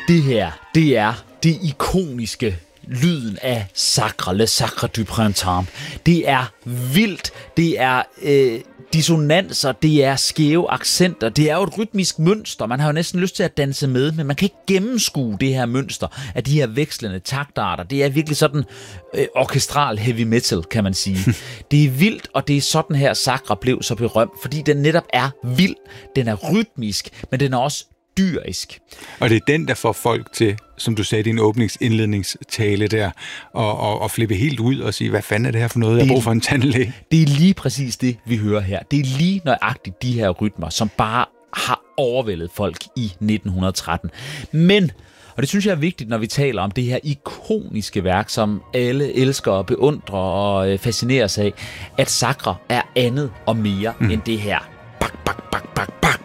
Det her, det er det ikoniske lyden af Sacre, Le Sacre du Printemps. Det er vildt, det er dissonanser, det er skæve accenter, det er jo et rytmisk mønster. Man har jo næsten lyst til at danse med, men man kan ikke gennemskue det her mønster af de her vekslende taktarter. Det er virkelig sådan orkestral heavy metal, kan man sige. Det er vildt, og det er sådan her Sacre blev så berømt, fordi den netop er vild, den er rytmisk, men den er også dyrisk. Og det er den, der får folk til, som du sagde i din indledningstale der, og flippe helt ud og sige, hvad fanden er det her for noget, jeg har brug for en tandlæge? Det er lige præcis det, vi hører her. Det er lige nøjagtigt de her rytmer, som bare har overvældet folk i 1913. Men, og det synes jeg er vigtigt, når vi taler om det her ikoniske værk, som alle elsker og beundrer og fascinerer sig af, at Sacre er andet og mere end det her. Bak, bak, bak, bak, bak.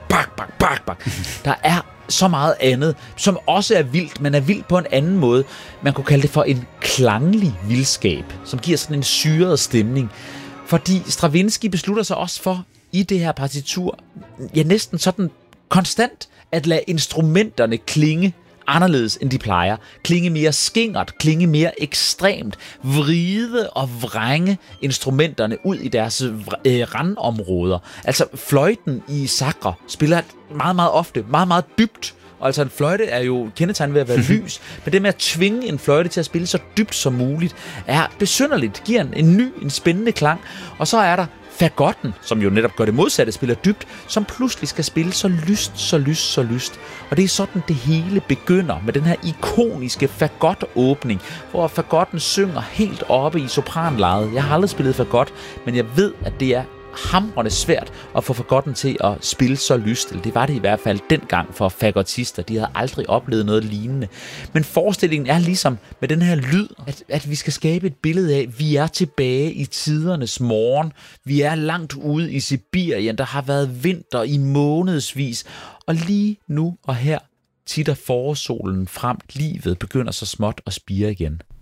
Der er så meget andet, som også er vildt, men er vildt på en anden måde. Man kunne kalde det for en klanglig vildskab, som giver sådan en syret stemning. Fordi Stravinsky beslutter sig også for, i det her partitur, næsten sådan konstant, at lade instrumenterne klinge anderledes, end de plejer. Klinge mere skingert, klinge mere ekstremt, vride og vrænge instrumenterne ud i deres randområder. Altså, fløjten i Sacre spiller meget, meget ofte, meget, meget dybt. Og altså, en fløjte er jo kendetegnet ved at være lys, men det med at tvinge en fløjte til at spille så dybt som muligt, er besynderligt, giver en ny, en spændende klang. Og så er der fagotten, som jo netop gør det modsatte, spiller dybt, som pludselig skal spille så lyst. Og det er sådan, det hele begynder med den her ikoniske fagotåbning, hvor fagotten synger helt oppe i sopranlejet. Jeg har aldrig spillet fagot, men jeg ved, at det er hamrende svært at få fagotten til at spille så lyst. Det var det i hvert fald dengang for fagottister. De havde aldrig oplevet noget lignende. Men forestillingen er ligesom med den her lyd, at vi skal skabe et billede af, at vi er tilbage i tidernes morgen. Vi er langt ude i Sibirien. Der har været vinter i månedsvis. Og lige nu og her titter forårssolen frem. Livet begynder så småt at spire igen.